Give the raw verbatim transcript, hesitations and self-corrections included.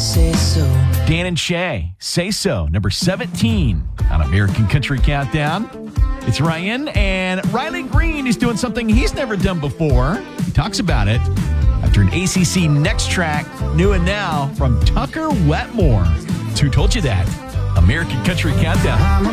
say so. Dan and Shay, Say So, number seventeen on American Country Countdown. It's Ryan, and Riley Green is doing something he's never done before. He talks about it after an A C C Next track, New and Now, from Tucker Wetmore. Who told you that? American Country Countdown.